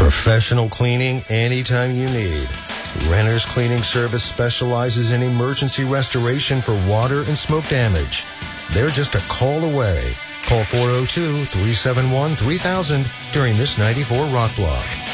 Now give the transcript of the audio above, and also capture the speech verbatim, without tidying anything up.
Professional cleaning anytime you need. Renner's Cleaning Service specializes in emergency restoration for water and smoke damage. They're just a call away. Call four oh two, three seven one, three thousand during this ninety-four Rock Block.